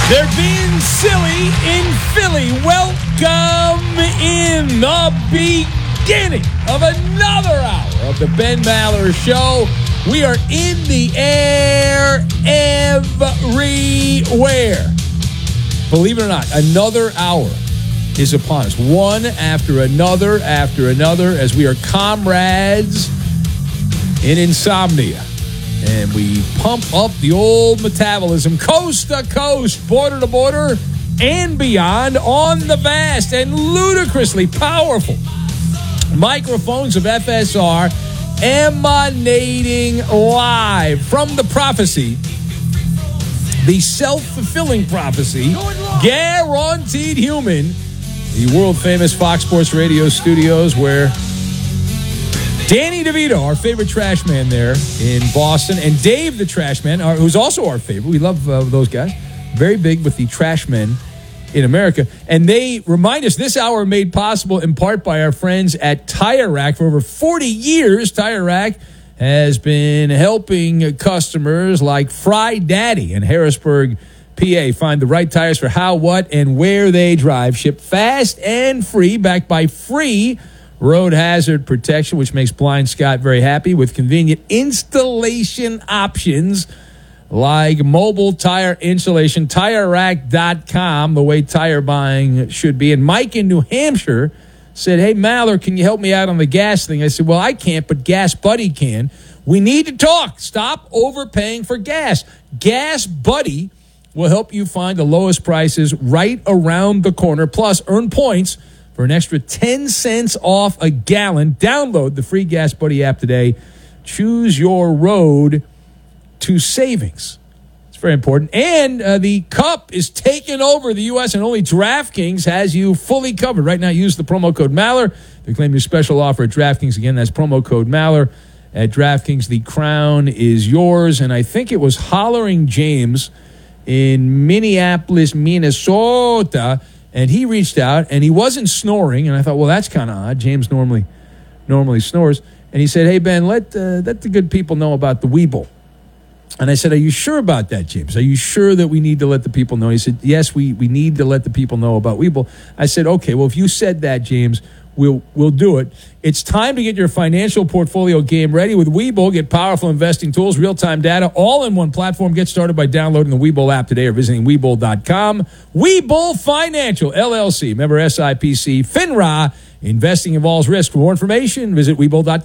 They're being silly in Philly. Welcome in the beginning of another hour of the Ben Maller Show. We are in the air everywhere. Believe it or not, another hour is upon us. One after another, as we are comrades in insomnia. And we pump up the old metabolism coast to coast, border to border, and beyond on the vast and ludicrously powerful microphones of FSR, emanating live from the prophecy, the self-fulfilling prophecy, guaranteed human, the world-famous Fox Sports Radio studios, where Danny DeVito, our favorite trash man there in Boston, and Dave the trash man, who's also our favorite. We love those guys. Very big with the trash men in America. And they remind us this hour made possible in part by our friends at Tire Rack. For over 40 years, Tire Rack has been helping customers like Fry Daddy in Harrisburg, PA, find the right tires for how, what, and where they drive. Shipped fast and free, backed by free road hazard protection, which makes Blind Scott very happy, with convenient installation options like mobile tire installation. TireRack.com, the way tire buying should be. And Mike in New Hampshire said, "Hey, Maller, can you help me out on the gas thing?" I said, "Well, I can't, but Gas Buddy can. We need to talk. Stop overpaying for gas. Gas Buddy will help you find the lowest prices right around the corner. Plus, earn points for an extra 10 cents off a gallon. Download the free Gas Buddy app today. Choose your road to savings." It's very important. And the Cup is taking over the U.S. and only DraftKings has you fully covered. Right now, use the promo code Maller to claim your special offer at DraftKings. Again, that's promo code Maller at DraftKings. The crown is yours. And I think it was Hollering James in Minneapolis, Minnesota, and he reached out, and he wasn't snoring. And I thought, well, that's kind of odd. James normally snores. And he said, "Hey, Ben, let the good people know about the Weeble." And I said, "Are you sure about that, James? Are you sure that we need to let the people know?" He said, "Yes, we need to let the people know about Weeble." I said, "Okay, well, if you said that, James, we'll do it." It's time to get your financial portfolio game ready with Webull. Get powerful investing tools, real-time data, all in one platform. Get started by downloading the Webull app today or visiting Webull.com. Webull Financial, LLC, member SIPC, FINRA. Investing involves risk. For more information, visit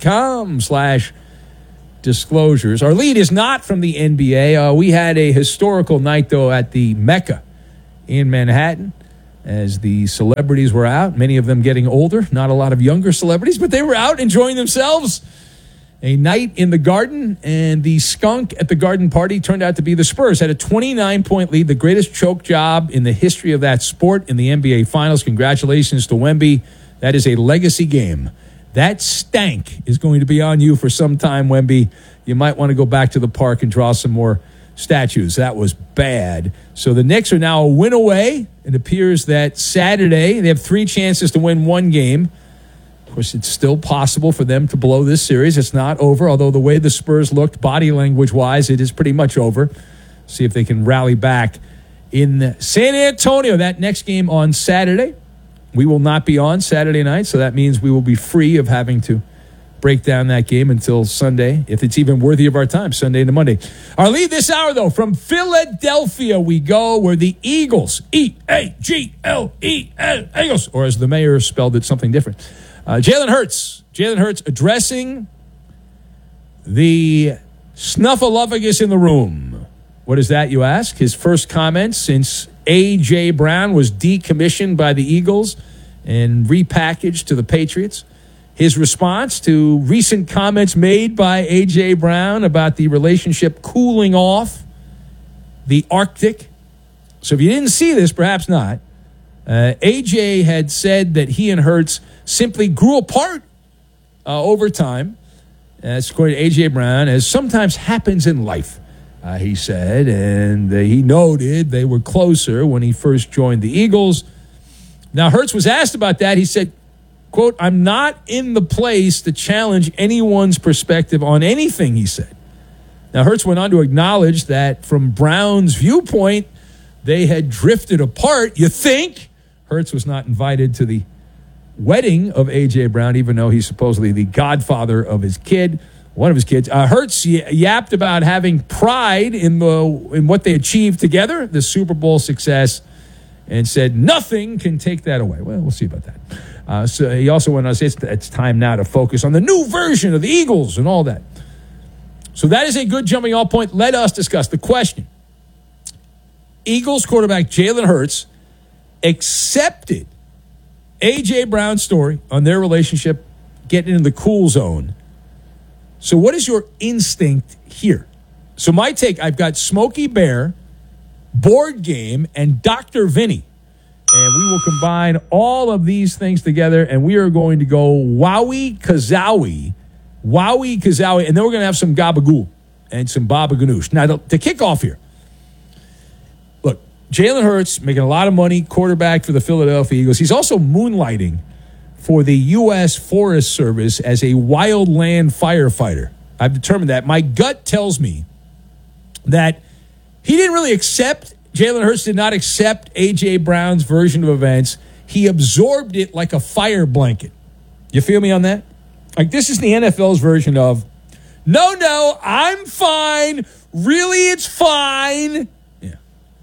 Webull.com/disclosures. Our lead is not from the NBA. We had a historical night, though, at the Mecca in Manhattan, as the celebrities were out, many of them getting older, not a lot of younger celebrities, but they were out enjoying themselves. A night in the Garden, and the skunk at the Garden party turned out to be the Spurs. Had a 29-point lead, the greatest choke job in the history of that sport in the NBA Finals. Congratulations to Wemby. That is a legacy game. That stank is going to be on you for some time, Wemby. You might want to go back to the park and draw some more statues. That was bad. So the Knicks are now a win away. It appears that Saturday they have 3 chances to win 1 game. Of course, it's still possible for them to blow this series. It's not over, although the way the Spurs looked body language-wise, it is pretty much over. See if they can rally back in San Antonio. That next game on Saturday. We will not be on Saturday night, so that means we will be free of having to break down that game until Sunday, if it's even worthy of our time, Sunday into Monday. Our lead this hour, though, from Philadelphia we go, where the Eagles, E-A-G-L-E-L, Eagles, or as the mayor spelled it, something different. Jalen Hurts addressing the snuffleupagus in the room. What is that, you ask? His first comment since A.J. Brown was decommissioned by the Eagles and repackaged to the Patriots. His response to recent comments made by A.J. Brown about the relationship cooling off the Arctic. So if you didn't see this, perhaps not, A.J. had said that he and Hurts simply grew apart over time. That's according to A.J. Brown, as sometimes happens in life, he said. And he noted they were closer when he first joined the Eagles. Now, Hurts was asked about that. He said, quote, "I'm not in the place to challenge anyone's perspective on anything," he said. Now, Hurts went on to acknowledge that from Brown's viewpoint, they had drifted apart. You think Hurts was not invited to the wedding of A.J. Brown, even though he's supposedly the godfather of his kid, one of his kids. Hurts yapped about having pride in what they achieved together, the Super Bowl success, and said nothing can take that away. Well, we'll see about that. So he also went on to say it's time now to focus on the new version of the Eagles and all that. So that is a good jumping off point. Let us discuss the question. Eagles quarterback Jalen Hurts accepted A.J. Brown's story on their relationship getting into the cool zone. So what is your instinct here? So my take, I've got Smokey Bear, Board Game, and Dr. Vinny. And we will combine all of these things together, and we are going to go wowie kazowie, and then we're going to have some gabagool and some baba ganoush. Now, to kick off here, look, Jalen Hurts making a lot of money, quarterback for the Philadelphia Eagles. He's also moonlighting for the U.S. Forest Service as a wildland firefighter. I've determined that. My gut tells me that he didn't really accept, Jalen Hurts did not accept A.J. Brown's version of events. He absorbed it like a fire blanket. You feel me on that? Like, this is the NFL's version of, no, I'm fine. Really, it's fine. Yeah.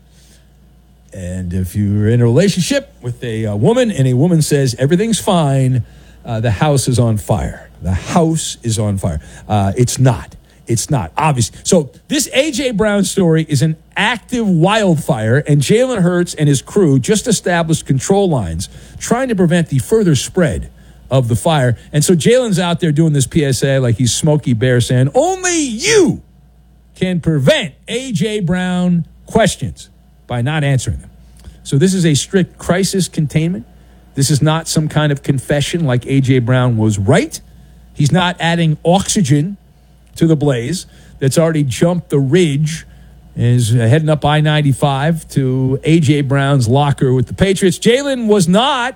And if you're in a relationship with a woman and a woman says everything's fine, the house is on fire. The house is on fire. It's not. It's not, obviously. So this A.J. Brown story is an active wildfire, and Jalen Hurts and his crew just established control lines trying to prevent the further spread of the fire. And so Jalen's out there doing this PSA like he's Smokey Bear saying, only you can prevent A.J. Brown questions by not answering them. So this is a strict crisis containment. This is not some kind of confession like A.J. Brown was right. He's not adding oxygen to the blaze that's already jumped the ridge and is heading up I-95 to A.J. Brown's locker with the Patriots. Jalen was not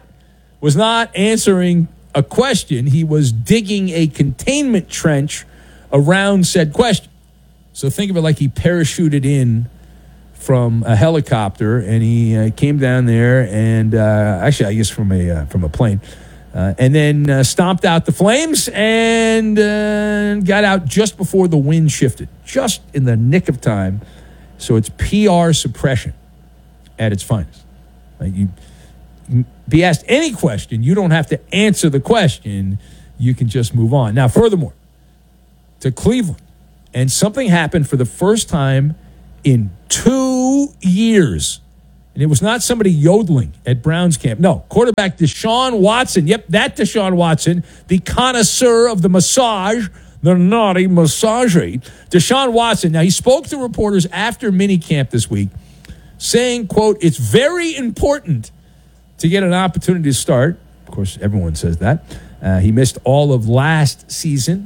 answering a question. He was digging a containment trench around said question. So think of it like he parachuted in from a helicopter, and he came down there and actually, I guess from a plane. And then stomped out the flames and got out just before the wind shifted, just in the nick of time. So it's PR suppression at its finest. Like, you be asked any question, you don't have to answer the question. You can just move on. Now, furthermore, to Cleveland, and something happened for the first time in 2 years. And it was not somebody yodeling at Browns camp. No, quarterback Deshaun Watson. Yep, that Deshaun Watson, the connoisseur of the massage, the naughty massager. Deshaun Watson. Now, he spoke to reporters after minicamp this week, saying, quote, it's very important to get an opportunity to start. Of course, everyone says that. He missed all of last season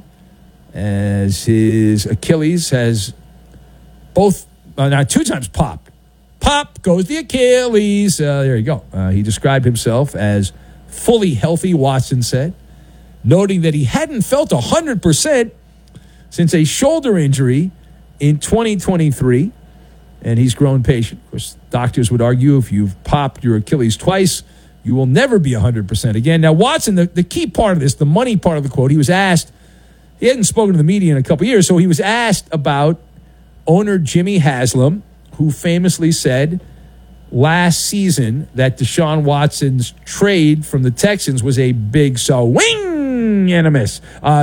as his Achilles has both, now 2 times popped. Pop goes the Achilles. There you go. He described himself as fully healthy, Watson said, noting that he hadn't felt 100% since a shoulder injury in 2023, and he's grown patient. Of course, doctors would argue if you've popped your Achilles twice, you will never be 100% again. Now, Watson, the key part of this, the money part of the quote, he was asked, he hadn't spoken to the media in a couple years, so he was asked about owner Jimmy Haslam, who famously said last season that Deshaun Watson's trade from the Texans was a big swing and a miss.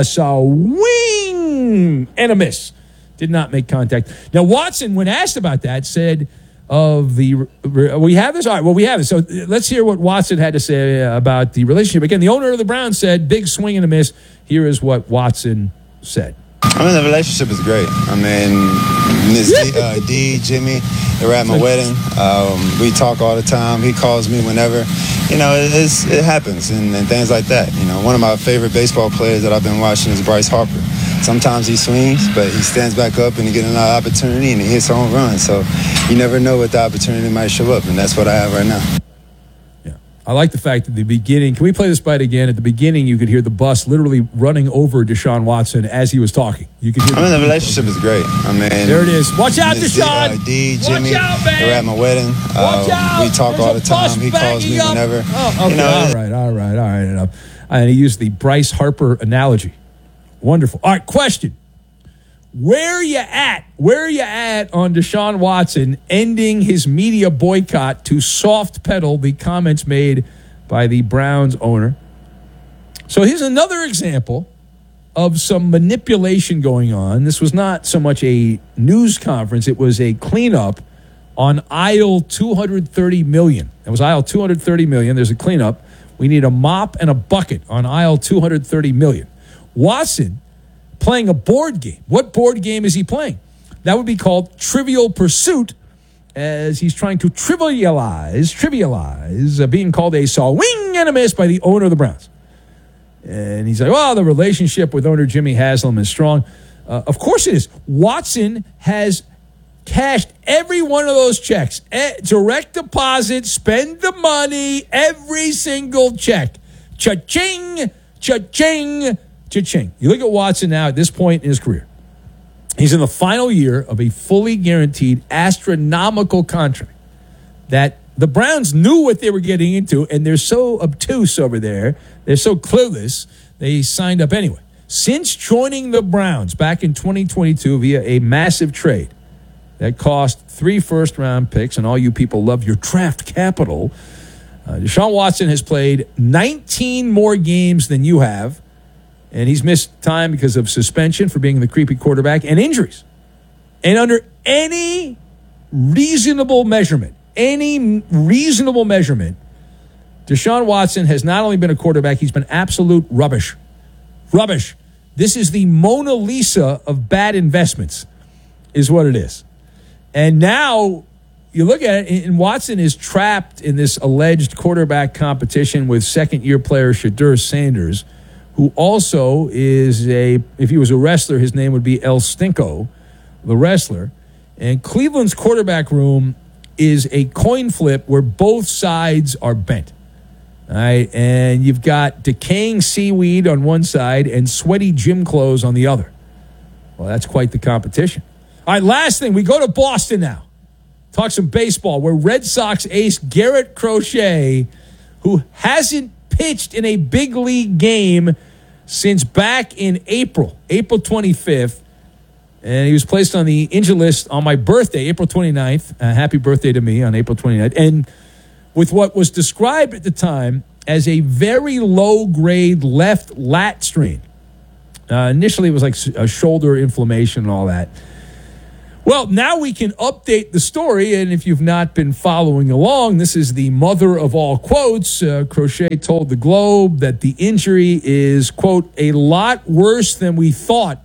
Swing and a miss. Did not make contact. Now, Watson, when asked about that, said we have this? All right, well, we have it. So let's hear what Watson had to say about the relationship. Again, the owner of the Browns said big swing and a miss. Here is what Watson said. I mean, the relationship is great. I mean, Miss D, Jimmy, they were at my wedding. We talk all the time. He calls me whenever. You know, it happens and things like that. You know, one of my favorite baseball players that I've been watching is Bryce Harper. Sometimes he swings, but he stands back up and he gets another opportunity and he hits home run. So you never know what the opportunity might show up, and that's what I have right now. Yeah. I like the fact that at the beginning, can we play this bite again? At the beginning, you could hear the bus literally running over Deshaun Watson as he was talking. You could hear the relationship is great. I mean, there it is. Watch out, Deshaun. D, Jimmy, watch out, man. They're at my wedding. Watch out. We talk all the time. He calls me whenever. Oh, okay. All right. Enough. And he used the Bryce Harper analogy. Wonderful. All right, question. Where are you at? Where are you at on Deshaun Watson ending his media boycott to soft pedal the comments made by the Browns owner? So here's another example of some manipulation going on. This was not so much a news conference. It was a cleanup on aisle 230 million. That was aisle 230 million. There's a cleanup. We need a mop and a bucket on aisle 230 million. Watson playing a board game. What board game is he playing? That would be called Trivial Pursuit, as he's trying to trivialize being called a swing and a miss by the owner of the Browns. And he's like, well, the relationship with owner Jimmy Haslam is strong. Of course it is. Watson has cashed every one of those checks. Direct deposit, spend the money, every single check. Cha-ching, cha-ching, cha-ching. You look at Watson now at this point in his career. He's in the final year of a fully guaranteed astronomical contract that the Browns knew what they were getting into, and they're so obtuse over there. They're so clueless, they signed up anyway. Since joining the Browns back in 2022 via a massive trade that cost 3 first-round picks, and all you people love your draft capital, Deshaun Watson has played 19 more games than you have, and he's missed time because of suspension for being the creepy quarterback and injuries. And under any reasonable measurement, Deshaun Watson has not only been a quarterback, he's been absolute rubbish. Rubbish. This is the Mona Lisa of bad investments, is what it is. And now you look at it, and Watson is trapped in this alleged quarterback competition with second-year player Shedeur Sanders, who also is if he was a wrestler, his name would be El Stinko, the wrestler. And Cleveland's quarterback room is a coin flip where both sides are bent. All right, and you've got decaying seaweed on one side and sweaty gym clothes on the other. Well, that's quite the competition. All right, last thing, we go to Boston now. Talk some baseball, where Red Sox ace Garrett Crochet, who hasn't pitched in a big league game since back in April 25th. And he was placed on the injured list on my birthday, April 29th. Happy birthday to me on April 29th. And with what was described at the time as a very low-grade left lat strain. Initially, it was like a shoulder inflammation and all that. Well, now we can update the story, and if you've not been following along, this is the mother of all quotes. Crochet told the Globe that the injury is, quote, a lot worse than we thought.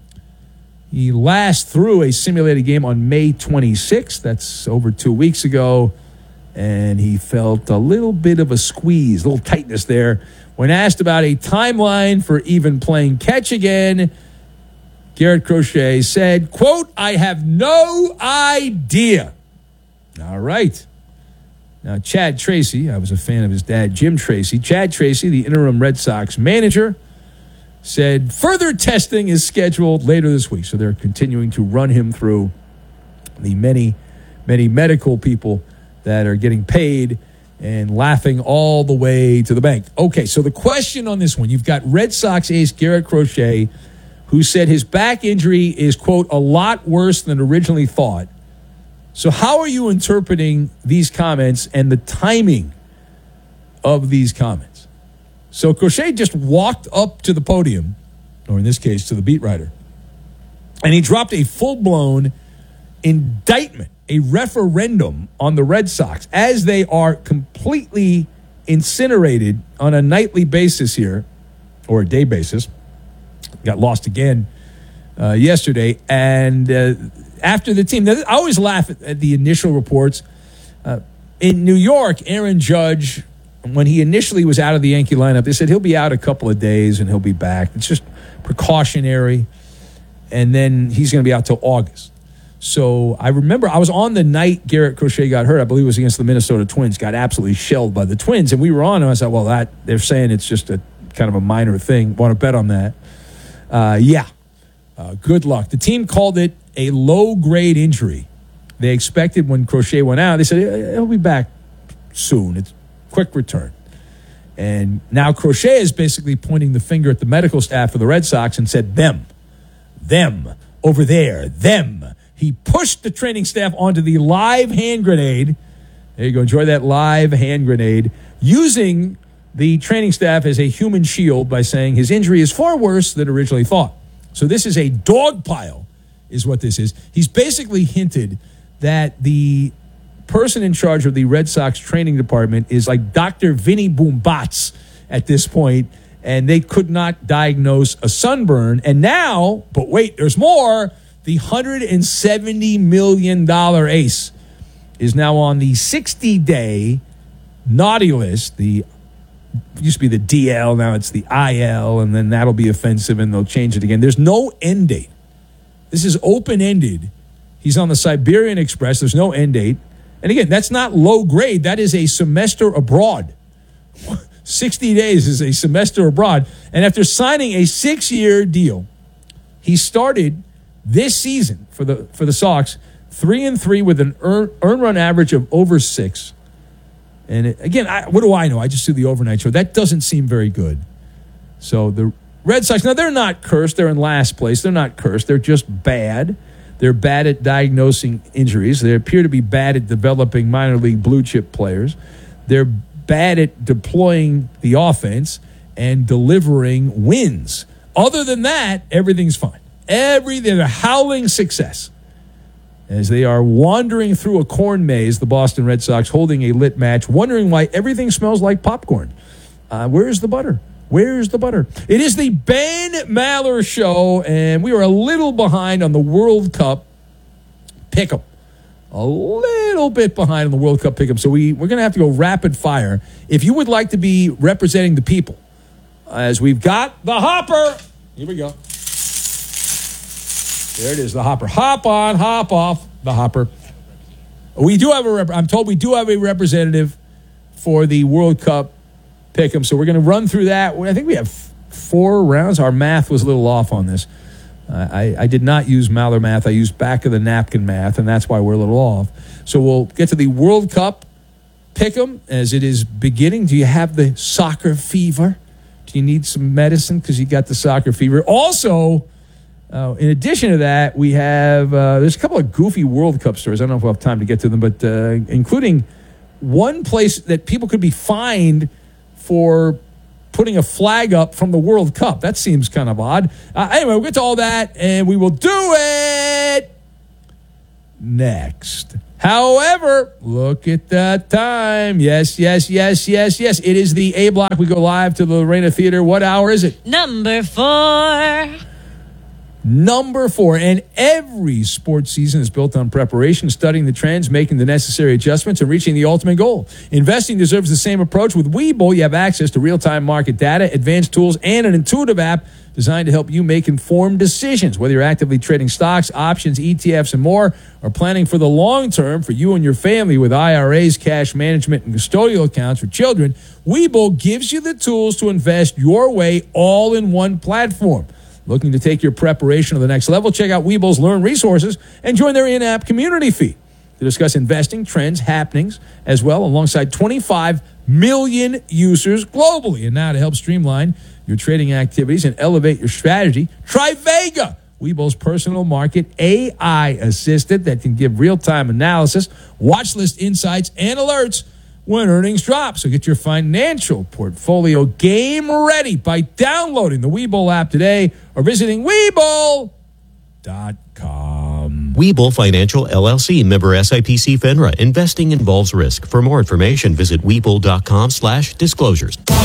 He last threw a simulated game on May 26th. That's over 2 weeks ago. And he felt a little bit of a squeeze, a little tightness there. When asked about a timeline for even playing catch again, Garrett Crochet said, quote, I have no idea. All right. Now, Chad Tracy, I was a fan of his dad, Jim Tracy. Chad Tracy, the interim Red Sox manager, said further testing is scheduled later this week. So they're continuing to run him through the many, many medical people that are getting paid and laughing all the way to the bank. Okay, so the question on this one, you've got Red Sox ace Garrett Crochet, who said his back injury is, quote, a lot worse than originally thought. So how are you interpreting these comments and the timing of these comments? So Crochet just walked up to the podium, or in this case, to the beat writer, and he dropped a full-blown indictment, a referendum on the Red Sox as they are completely incinerated on a nightly basis here, or a day basis. Got lost again yesterday. And after the team, I always laugh at the initial reports. In New York, Aaron Judge, when he initially was out of the Yankee lineup, they said he'll be out a couple of days and he'll be back. It's just precautionary. And then he's going to be out till August. So I remember I was on the night Garrett Crochet got hurt. I believe it was against the Minnesota Twins. Got absolutely shelled by the Twins. And we were on, and I said, well, they're saying it's just a kind of a minor thing. Want to bet on that? Good luck. The team called it a low-grade injury. They expected when Crochet went out, they said, he'll be back soon. It's quick return. And now Crochet is basically pointing the finger at the medical staff of the Red Sox and said, them, over there, them. He pushed the training staff onto the live hand grenade. There you go. Enjoy that live hand grenade. Using the training staff as a human shield by saying his injury is far worse than originally thought. So this is a dog pile, is what this is. He's basically hinted that the person in charge of the Red Sox training department is like Dr. Vinny Boombats at this point, and they could not diagnose a sunburn. And now, but wait, there's more. The $170 million ace is now on the 60-day naughty list. The used to be the DL, now it's the IL, and then that'll be offensive, and they'll change it again. There's no end date. This is open-ended. He's on the Siberian Express. There's no end date. And again, that's not low grade. That is a semester abroad. 60 days is a semester abroad. And after signing a 6-year deal, he started this season for the Sox 3-3 with an earn run average of over 6. And again, what do I know? I just do the overnight show. That doesn't seem very good. So the Red Sox, now they're not cursed. They're in last place. They're not cursed. They're just bad. They're bad at diagnosing injuries. They appear to be bad at developing minor league blue chip players. They're bad at deploying the offense and delivering wins. Other than that, everything's fine. They're a howling success. As they are wandering through a corn maze, the Boston Red Sox holding a lit match, wondering why everything smells like popcorn. Where's the butter? Where's the butter? It is the Ben Maller Show, and we are a little behind on the World Cup pick'em. A little bit behind on the World Cup pick'em, so we're going to have to go rapid fire. If you would like to be representing the people, as we've got the hopper. Here we go. There it is, the hopper. Hop on, hop off, the hopper. We do have I'm told we do have a representative for the World Cup pick'em, so we're going to run through that. I think we have 4 rounds. Our math was a little off on this. I did not use Maller math. I used back of the napkin math, and that's why we're a little off. So we'll get to the World Cup pick'em as it is beginning. Do you have the soccer fever? Do you need some medicine because you got the soccer fever? Also, in addition to that, we have there's a couple of goofy World Cup stories. I don't know if we'll have time to get to them, but including one place that people could be fined for putting a flag up from the World Cup. That seems kind of odd. Anyway, we'll get to all that, and we will do it next. However, look at that time. Yes. It is the A Block. We go live to the Lorena Theater. What hour is it? Number 4. Number 4, and every sports season is built on preparation, studying the trends, making the necessary adjustments, and reaching the ultimate goal. Investing deserves the same approach. With Webull, you have access to real-time market data, advanced tools, and an intuitive app designed to help you make informed decisions. Whether you're actively trading stocks, options, ETFs, and more, or planning for the long term for you and your family with IRAs, cash management, and custodial accounts for children, Webull gives you the tools to invest your way all in one platform. Looking to take your preparation to the next level? Check out Webull's Learn resources and join their in-app community feed to discuss investing, trends, happenings, as well, alongside 25 million users globally. And now to help streamline your trading activities and elevate your strategy, try Vega, Webull's personal market AI assistant that can give real-time analysis, watch list insights, and alerts when earnings drop. So get your financial portfolio game ready by downloading the Webull app today or visiting Webull.com. Webull Financial LLC, member SIPC FINRA. Investing involves risk. For more information, visit Webull.com/disclosures. Di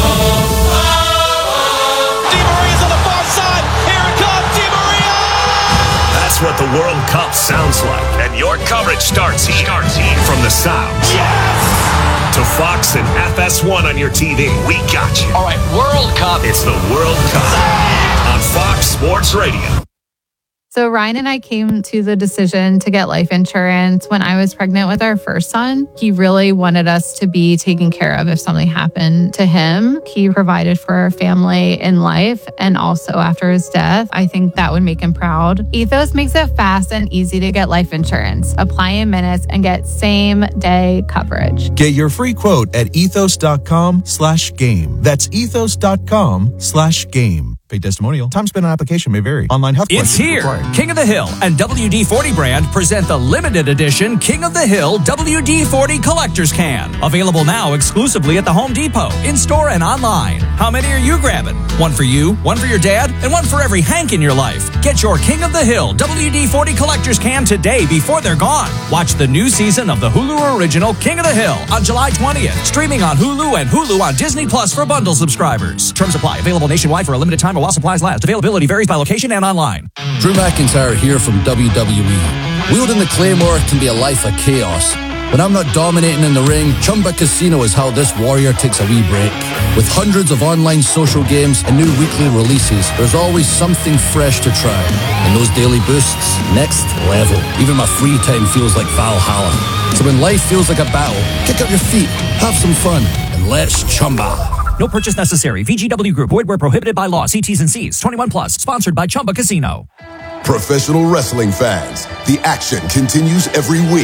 Maria's on the far side. Here it comes, Di Maria! That's what the World Cup sounds like. And your coverage starts here. From the sound. Yes! To Fox and FS1 on your TV. We got you. All right, World Cup. It's the World Cup on Fox Sports Radio. So Ryan and I came to the decision to get life insurance when I was pregnant with our first son. He really wanted us to be taken care of if something happened to him. He provided for our family in life and also after his death. I think that would make him proud. Ethos makes it fast and easy to get life insurance. Apply in minutes and get same-day coverage. Get your free quote at ethos.com/game. That's ethos.com/game. Paid testimonial. Time spent on application may vary. Online health It's questions here. required. King of the Hill and WD-40 brand present the limited edition King of the Hill WD-40 Collector's Can. Available now exclusively at the Home Depot, in-store and online. How many are you grabbing? One for you, one for your dad, and one for every Hank in your life. Get your King of the Hill WD-40 Collector's Can today before they're gone. Watch the new season of the Hulu original King of the Hill on July 20th. Streaming on Hulu and Hulu on Disney Plus for bundle subscribers. Terms apply. Available nationwide for a limited time while supplies last. Availability varies by location and online. Drew McIntyre here from WWE. Wielding the Claymore can be a life of chaos. When I'm not dominating in the ring, Chumba Casino is how this warrior takes a wee break. With hundreds of online social games and new weekly releases, there's always something fresh to try. And those daily boosts, next level. Even my free time feels like Valhalla. So when life feels like a battle, kick up your feet, have some fun, and let's chumba. No purchase necessary. VGW Group. Void where prohibited by law. See T's and C's. 21 plus. Sponsored by Chumba Casino. Professional wrestling fans, the action continues every week.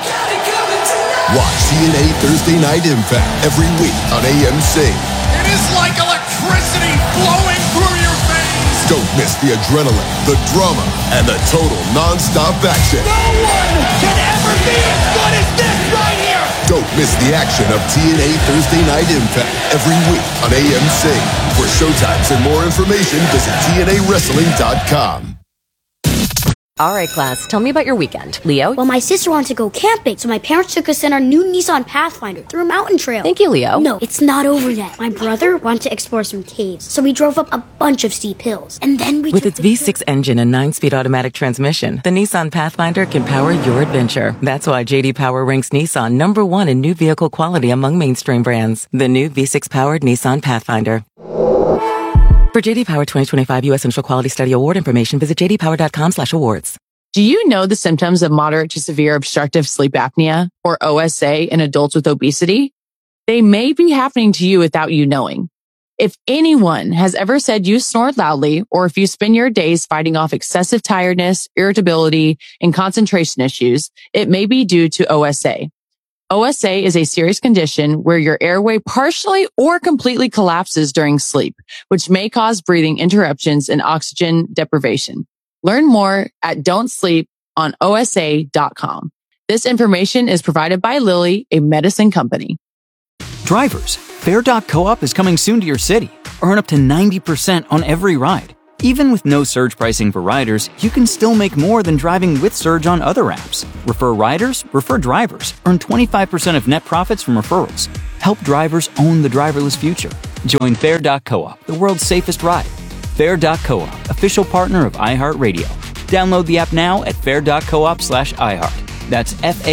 Watch TNA Thursday Night Impact every week on AMC. It is like electricity flowing through your veins. Don't miss the adrenaline, the drama, and the total non-stop action. No one can ever be as good as this right here. Don't miss the action of TNA Thursday Night Impact every week on AMC. For showtimes and more information, visit TNAWrestling.com. All right, class, tell me about your weekend. Leo? Well, my sister wanted to go camping, so my parents took us in our new Nissan Pathfinder through a mountain trail. Thank you, Leo. No, it's not over yet. My brother wanted to explore some caves, so we drove up a bunch of steep hills. And then we With its V6 engine and 9-speed automatic transmission, the Nissan Pathfinder can power your adventure. That's why J.D. Power ranks Nissan #1 in new vehicle quality among mainstream brands. The new V6-powered Nissan Pathfinder. For J.D. Power 2025 U.S. Initial Quality Study Award information, visit jdpower.com/awards. Do you know the symptoms of moderate to severe obstructive sleep apnea, or OSA, in adults with obesity? They may be happening to you without you knowing. If anyone has ever said you snore loudly, or if you spend your days fighting off excessive tiredness, irritability, and concentration issues, it may be due to OSA. OSA is a serious condition where your airway partially or completely collapses during sleep, which may cause breathing interruptions and oxygen deprivation. Learn more at don'tsleeponosa.com. This information is provided by Lilly, a medicine company. Drivers, Fair.coop is coming soon to your city. Earn up to 90% on every ride. Even with no surge pricing for riders, you can still make more than driving with surge on other apps. Refer riders, refer drivers. Earn 25% of net profits from referrals. Help drivers own the driverless future. Join Fair.coop, the world's safest ride. Fair.coop, official partner of iHeartRadio. Download the app now at fair.coop/iHeart. That's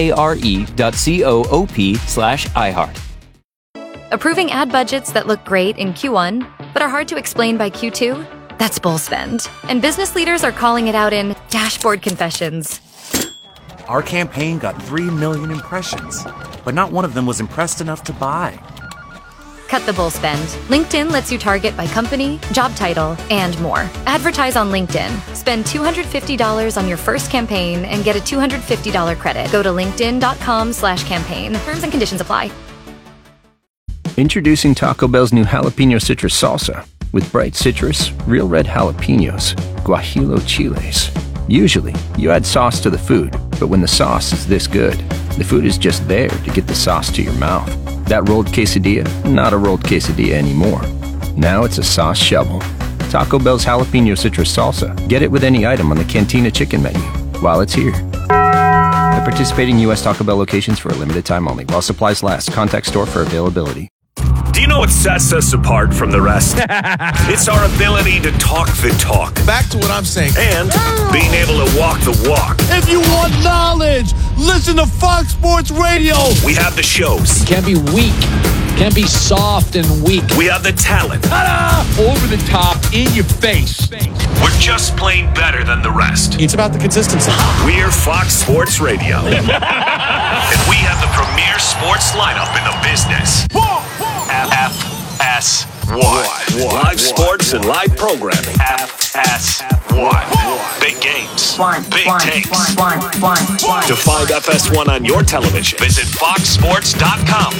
FARE.coop/iHeart. Approving ad budgets that look great in Q1, but are hard to explain by Q2? That's bull spend. And business leaders are calling it out in dashboard confessions. Our campaign got 3 million impressions, but not one of them was impressed enough to buy. Cut the bull spend. LinkedIn lets you target by company, job title, and more. Advertise on LinkedIn. Spend $250 on your first campaign and get a $250 credit. Go to linkedin.com/campaign. Terms and conditions apply. Introducing Taco Bell's new jalapeno citrus salsa. With bright citrus, real red jalapenos, guajillo chiles. Usually, you add sauce to the food, but when the sauce is this good, the food is just there to get the sauce to your mouth. That rolled quesadilla, not a rolled quesadilla anymore. Now it's a sauce shovel. Taco Bell's jalapeno citrus salsa. Get it with any item on the Cantina chicken menu while it's here. At participating U.S. Taco Bell locations for a limited time only. While supplies last. Contact store for availability. Do you know what sets us apart from the rest? It's our ability to talk the talk. Back to what I'm saying. And being able to walk the walk. If you want knowledge, listen to Fox Sports Radio. We have the shows. You can't be weak. Can't be soft and weak. We have the talent. Ta-da! Over the top, in your face. We're just plain better than the rest. It's about the consistency. We're Fox Sports Radio. And we have the premier sports lineup in the business. FS1. Live sports and live programming. FS1. Big games. Big takes. To find FS1 on your television, visit foxsports.com.